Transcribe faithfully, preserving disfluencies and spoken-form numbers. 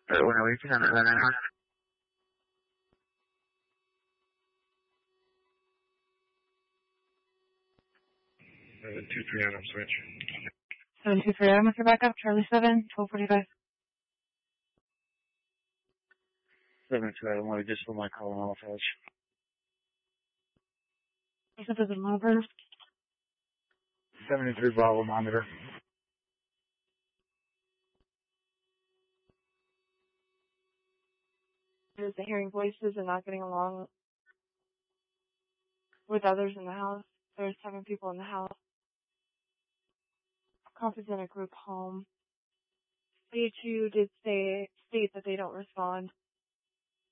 Or when are we on that number? Uh, two three Adam switch. seven two three Adam with your backup, Charlie seven, twelve forty-five. seven two Adam, let me just put my call on off edge. This is the monitor. seventy-three Bravo monitor. Is the hearing voices and not getting along with others in the house. There's seven people in the house. Comp is in a group home. B two did say, state that they don't respond.